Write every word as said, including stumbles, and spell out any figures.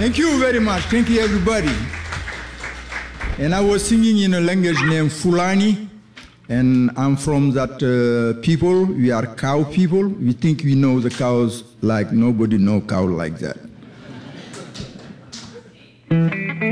Thank you very much. Thank you, everybody. And I was singing in a language named Fulani, and I'm from that uh, people. We are cow people. We think we know the cows like nobody knows cow like that.